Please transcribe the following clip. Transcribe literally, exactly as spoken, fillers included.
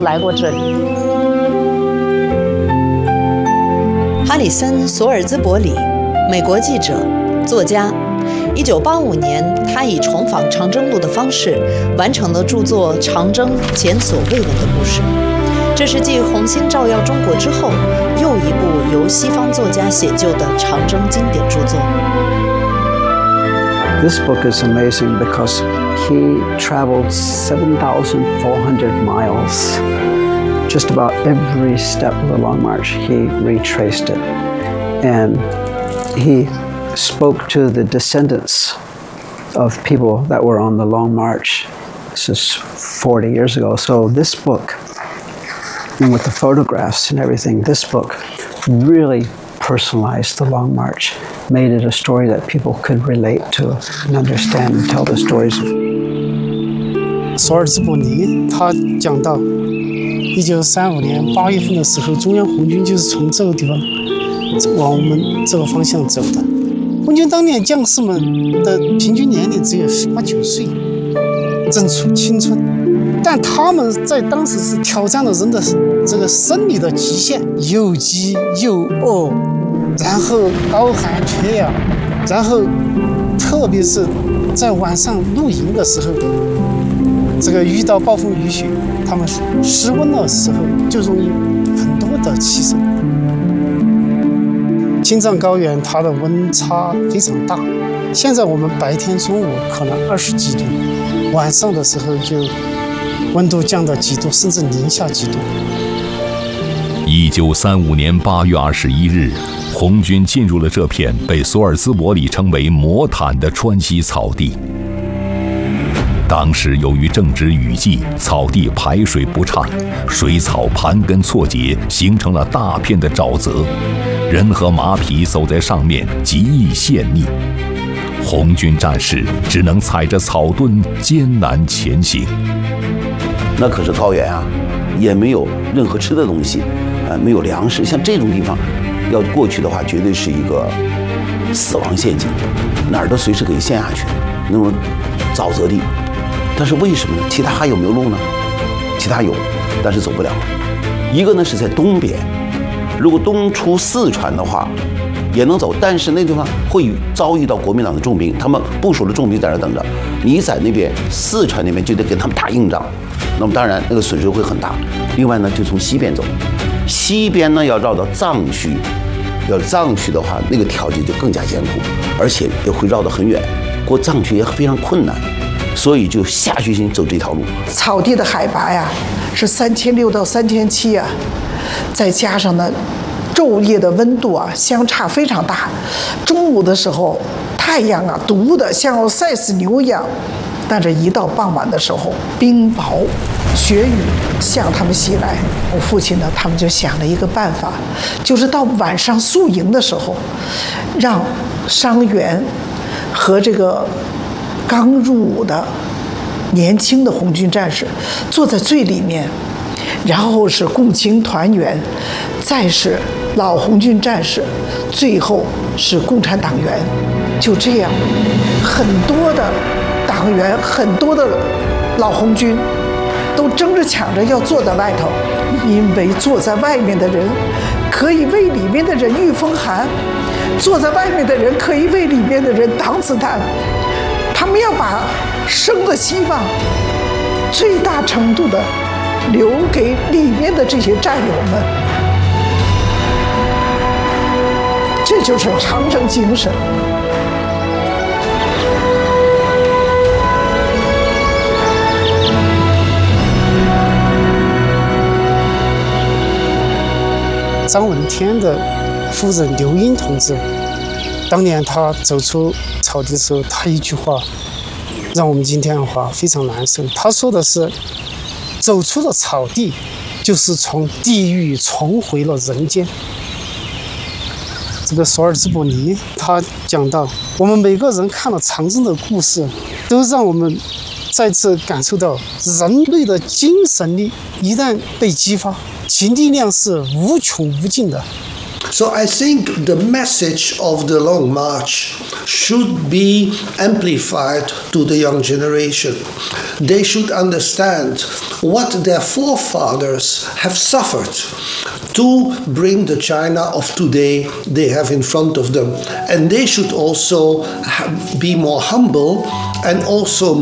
来过这里。 哈里森·索尔兹伯里，美国记者、作家。一九八五年，他以重访长征路的方式，完成了著作《长征：前所未闻的故事》。这是继《红星照耀中国》之后，又一部由西方作家写就的长征经典著作。 This book is amazing because he traveled seven thousand four hundred miles. Just about every step of the Long March, he retraced it. And he spoke to the descendants of people that were on the Long March. This is forty years ago. So this book, and with the photographs and everything, this book really personalized the Long March, made it a story that people could relate to and understand and tell the stories. 索尔兹伯里他讲到，一九三五年八月份的时候，中央红军就是从这个地方往我们这个方向走的。红军当年将士们的平均年龄只有十八九岁，正处青春，但他们在当时是挑战了人的这个生理的极限，又饥又饿，然后高寒缺氧，然后特别是在晚上露营的时候，这个遇到暴风雨雪，他们失温的时候就容易很多的牺牲。青藏高原它的温差非常大，现在我们白天中午可能二十几度，晚上的时候就温度降到几度，甚至零下几度。 一九三五年八月二十一日，红军进入了这片被索尔兹伯里称为魔毯的川西草地。当时由于正值雨季，草地排水不畅，水草盘根错节，形成了大片的沼泽，人和马匹走在上面极易陷溺。红军战士只能踩着草墩艰难前行。 那可是高原啊，也没有任何吃的东西，呃，没有粮食，像这种地方，要过去的话，绝对是一个死亡陷阱，哪儿都随时可以陷下去，那种沼泽地。但是为什么呢？其他还有没有路呢？其他有，但是走不了。一个呢是在东边，如果东出四川的话，也能走，但是那地方会遭遇到国民党的重兵，他们部署的重兵在那等着，你在那边四川那边就得跟他们打硬仗，那么当然那个损失会很大。另外呢，就从西边走，西边呢要绕到藏区，要藏区的话，那个条件就更加艰苦，而且也会绕得很远，过藏区也非常困难。所以就下决心走这条路。 草地的海拔呀是三千六到三千七啊，再加上呢，昼夜的温度啊相差非常大。中午的时候，太阳啊毒的像要晒死牛一样，但是一到傍晚的时候，冰雹、雪雨向他们袭来。我父亲呢，他们就想了一个办法，就是到晚上宿营的时候，让伤员和这个刚入伍的年轻的红军战士坐在最里面，然后是共青团员，再是老红军战士，最后是共产党员。就这样，很多的党员，很多的老红军都争着抢着要坐在外头，因为坐在外面的人可以为里面的人御风寒，坐在外面的人可以为里面的人挡子弹。他们要把生的希望最大程度的留给里面的这些战友们，这就是长征精神。 张闻天的夫人刘英同志，当年他走出草地的时候，他一句话让我们今天的话非常难受。他说的是，走出了草地，就是从地狱重回了人间。这个索尔兹伯里他讲到，我们每个人看了长征的故事，都让我们再次感受到人类的精神力一旦被激发，其力量是无穷无尽的。 So I think the message of the Long March should be amplified to the young generation. They should understand what their forefathers have suffered to bring the China of today they have in front of them. And they should also be more humble and also